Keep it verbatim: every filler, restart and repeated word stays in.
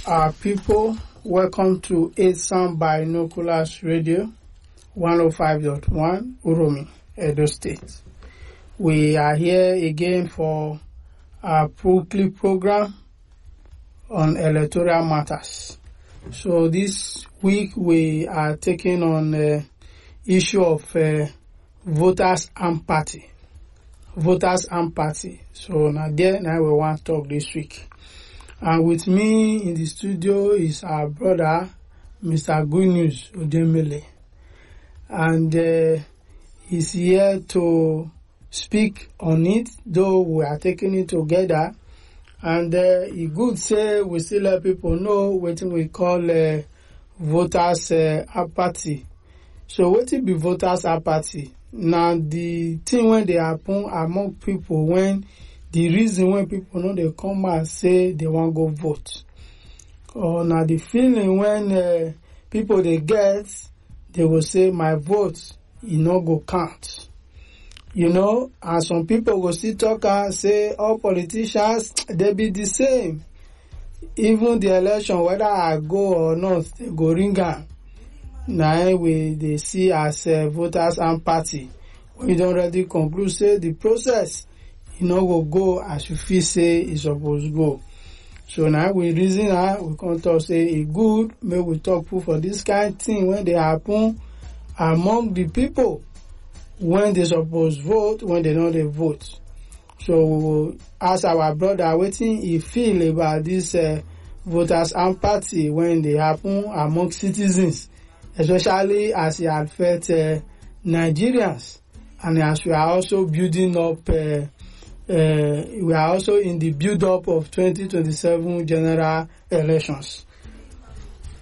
Our people, welcome to Esan Binoculars Radio, one oh five point one, Uromi, Edo State. We are here again for our weekly program on electoral matters. So this week we are taking on the issue of uh, voters empathy. Voters empathy. So now there, now we want to talk this week. And with me in the studio is our brother, Mister Good News Odemele. And uh, he's here to speak on it, though we are taking it together. And uh, he could say we still let people know what we call uh, voters uh, apathy. So what will be voters apathy? Now the thing when they happen among people when the reason when people know they come and say they want to go vote. Or now the feeling when uh, people they get, they will say my vote, you know, go count. You know, and some people will still talk and say all politicians, they be the same. Even the election, whether I go or not, they go ring on. Now we they see as uh, voters and party. We don't already conclude, say the process, you know, will go as you feel say it's supposed to go. So now we reason now, we can talk say it good, maybe we talk for this kind of thing when they happen among the people. When they suppose vote, when they know they vote. So we will ask our brother what he feel about this uh, voters empathy when they happen among citizens, especially as it affects uh, Nigerians, and as we are also building up, uh, uh, we are also in the build-up of twenty twenty-seven general elections.